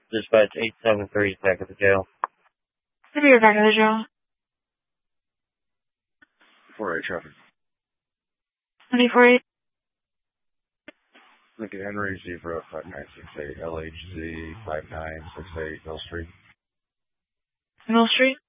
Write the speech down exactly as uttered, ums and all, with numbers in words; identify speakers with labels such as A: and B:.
A: Dispatch eight seven three is back at the jail.
B: Maybe you're back at the jail.
C: four eight traffic.
B: twenty four eight.
C: Lincoln Henry, Zebra five nine six eight, L H Z five nine six eight, Mill Street.
B: Mill Street?